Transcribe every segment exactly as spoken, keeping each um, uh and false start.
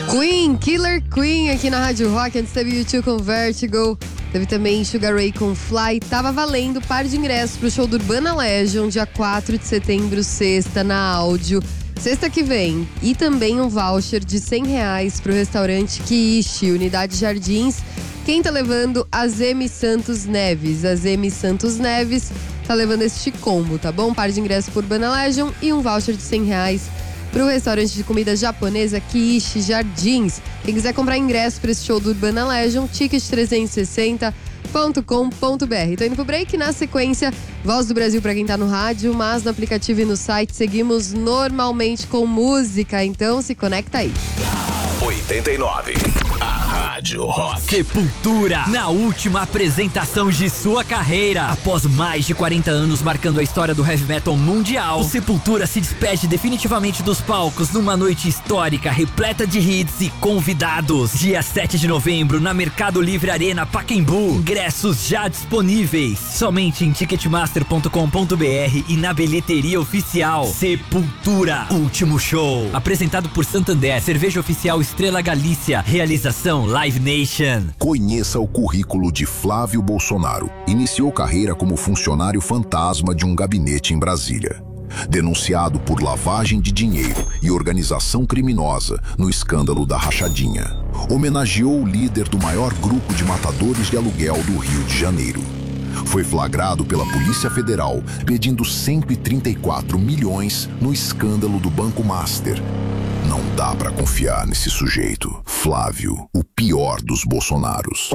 Queen, Killer Queen aqui na Rádio Rock. Antes teve U dois com Vertigo. Teve também Sugar Ray com Fly. Tava valendo par de ingressos pro show do Urbana Legion, dia quatro de setembro, sexta, na Áudio. Sexta que vem. E também um voucher de cem reais pro restaurante Kiishi, Unidade Jardins. Quem tá levando? A Zemi Santos Neves. A Zemi Santos Neves tá levando este combo, tá bom? Par de ingressos pro Urbana Legion e um voucher de cem reais pro restaurante de comida japonesa Kiishi Jardins. Quem quiser comprar ingresso para esse show do Urbana Legion, ticket trezentos e sessenta ponto com ponto b r. Tô indo pro break, na sequência, Voz do Brasil para quem tá no rádio, mas no aplicativo e no site seguimos normalmente com música, então se conecta aí. oitenta e nove. A Rádio Rock. Sepultura, na última apresentação de sua carreira. Após mais de quarenta anos marcando a história do heavy metal mundial, o Sepultura se despede definitivamente dos palcos numa noite histórica, repleta de hits e convidados. Dia sete de novembro, na Mercado Livre Arena Pacaembu. Ingressos já disponíveis. Somente em ticketmaster ponto com ponto b r e na bilheteria oficial. Sepultura, último show. Apresentado por Santander, cerveja oficial Estrela Galícia. Realização Live Nation. Conheça o currículo de Flávio Bolsonaro. Iniciou carreira como funcionário fantasma de um gabinete em Brasília. Denunciado por lavagem de dinheiro e organização criminosa no escândalo da rachadinha. Homenageou o líder do maior grupo de matadores de aluguel do Rio de Janeiro. Foi flagrado pela Polícia Federal pedindo cento e trinta e quatro milhões no escândalo do Banco Master. Não dá pra confiar nesse sujeito. Flávio, o pior dos Bolsonaros.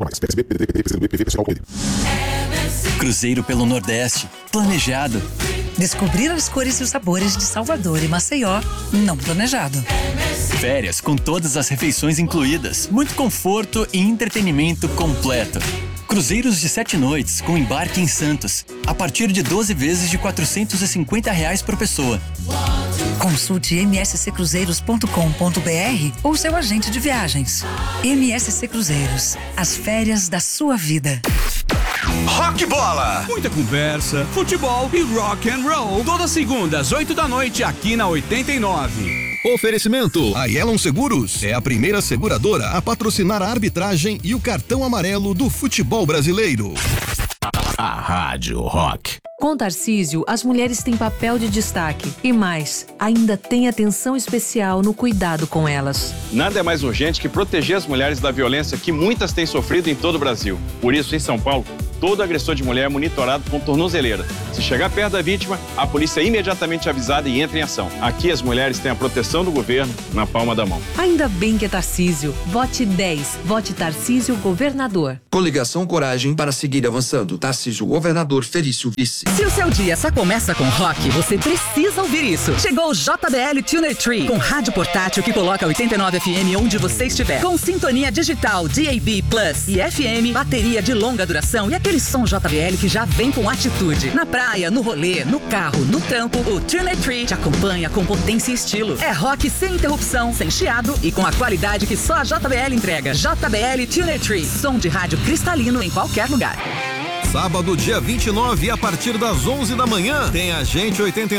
Cruzeiro pelo Nordeste. Planejado. Descobrir as cores e os sabores de Salvador e Maceió. Não planejado. Férias com todas as refeições incluídas. Muito conforto e entretenimento completo. Cruzeiros de sete noites com embarque em Santos. A partir de doze vezes de quatrocentos e cinquenta reais por pessoa. Consulte m s c cruzeiros ponto com ponto b r ou seu agente de viagens. M S C Cruzeiros. As férias da sua vida. Rock Bola. Muita conversa, futebol e rock and roll. Todas segundas, às oito da noite, aqui na oitenta e nove. Oferecimento: a Yellow Seguros é a primeira seguradora a patrocinar a arbitragem e o cartão amarelo do futebol brasileiro. A Rádio Rock. Com Tarcísio, as mulheres têm papel de destaque. E mais, ainda tem atenção especial no cuidado com elas. Nada é mais urgente que proteger as mulheres da violência que muitas têm sofrido em todo o Brasil. Por isso, em São Paulo, todo agressor de mulher é monitorado com tornozeleira. Se chegar perto da vítima, a polícia é imediatamente avisada e entra em ação. Aqui as mulheres têm a proteção do governo na palma da mão. Ainda bem que é Tarcísio. Vote dez. Vote Tarcísio Governador. Coligação Coragem para seguir avançando. Tarcísio Governador, Felício Vice. Se o seu dia só começa com rock, você precisa ouvir isso. Chegou o J B L Tuner Tree, com rádio portátil que coloca oitenta e nove F M onde você estiver. Com sintonia digital D A B Plus e F M, bateria de longa duração e aquele som J B L que já vem com atitude. Na praia, no rolê, no carro, no trampo, o Tuner Tree te acompanha com potência e estilo. É rock sem interrupção, sem chiado e com a qualidade que só a J B L entrega. J B L Tuner Tree, som de rádio cristalino em qualquer lugar. Sábado, dia vinte e nove, a partir das onze da manhã, tem a Gente oitenta e nove.